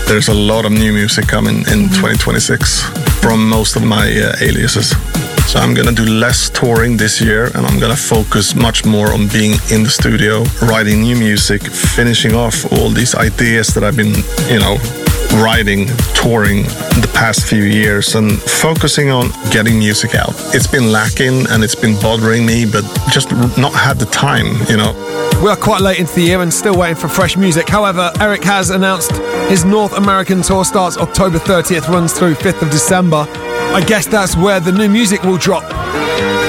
there's a lot of new music coming in 2026 from most of my aliases. So I'm gonna do less touring this year, and I'm gonna focus much more on being in the studio, writing new music, finishing off all these ideas that I've been, writing, touring the past few years, and focusing on getting music out. It's been lacking and it's been bothering me, but just not had the time, We are quite late into the year and still waiting for fresh music. However, Eric has announced his North American tour starts October 30th, runs through 5th of December. I guess that's where the new music will drop.